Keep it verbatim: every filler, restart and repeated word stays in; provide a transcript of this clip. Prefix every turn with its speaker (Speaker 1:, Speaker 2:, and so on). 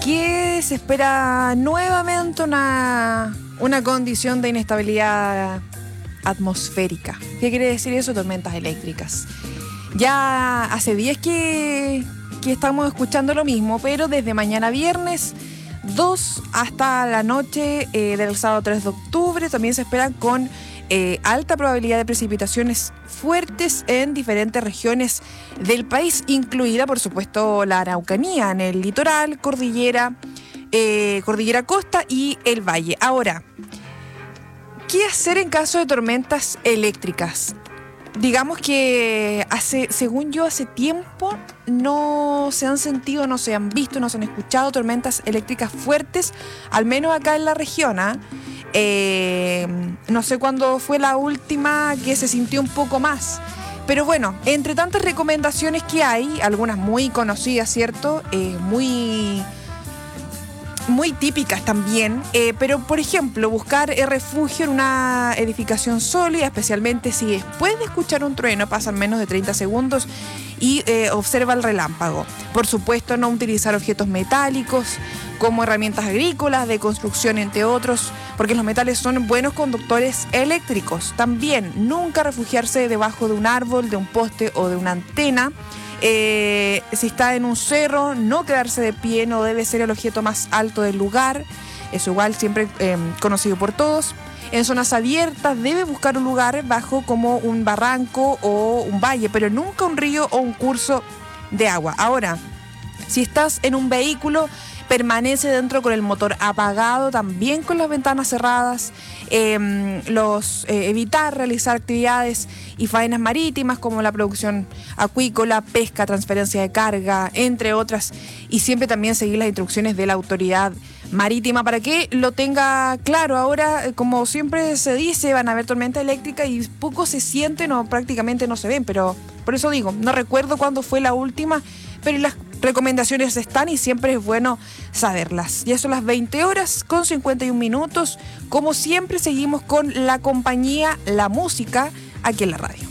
Speaker 1: que se espera nuevamente una, una condición de inestabilidad atmosférica. ¿Qué quiere decir eso? Tormentas eléctricas. Ya hace días que, que estamos escuchando lo mismo, pero desde mañana viernes dos hasta la noche eh, del sábado tres de octubre también se esperan con eh, alta probabilidad de precipitaciones fuertes en diferentes regiones del país, incluida por supuesto la Araucanía, en el litoral, cordillera, eh, cordillera costa y el valle. Ahora, ¿qué hacer en caso de tormentas eléctricas? Digamos que hace, según yo, hace tiempo no se han sentido, no se han visto, no se han escuchado tormentas eléctricas fuertes, al menos acá en la región, ¿eh? Eh, no sé cuándo fue la última que se sintió un poco más. Pero bueno, entre tantas recomendaciones que hay, algunas muy conocidas, ¿cierto? Eh, muy... muy típicas también, eh, pero por ejemplo buscar el refugio en una edificación sólida, especialmente si después de escuchar un trueno pasan menos de treinta segundos y eh, observa el relámpago. Por supuesto, no utilizar objetos metálicos como herramientas agrícolas, de construcción, entre otros, porque los metales son buenos conductores eléctricos. También nunca refugiarse debajo de un árbol, de un poste o de una antena. Eh, si está en un cerro, no quedarse de pie, no debe ser el objeto más alto del lugar, eso igual siempre eh, conocido por todos. En zonas abiertas debe buscar un lugar bajo como un barranco o un valle, pero nunca un río o un curso de agua. Ahora, si estás en un vehículo, permanece dentro con el motor apagado, también con las ventanas cerradas. Eh, los, eh, evitar realizar actividades y faenas marítimas como la producción acuícola, pesca, transferencia de carga, entre otras. Y siempre también seguir las instrucciones de la autoridad marítima para que lo tenga claro. Ahora, como siempre se dice, van a haber tormenta eléctrica y poco se sienten o prácticamente no se ven, pero por eso digo, no recuerdo cuándo fue la última, pero las recomendaciones están y siempre es bueno saberlas. Ya son las veinte horas con cincuenta y un minutos. Como siempre, seguimos con la compañía, la música, aquí en la radio.